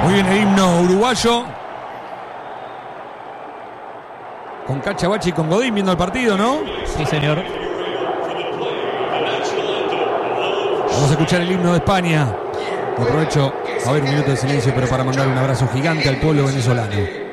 Muy bien el himno uruguayo. Con Cachabachi y con Godín viendo el partido, ¿no? Sí, señor. Vamos a escuchar el himno de España. Aprovecho, a ver, un minuto de silencio, pero para mandar un abrazo gigante al pueblo venezolano.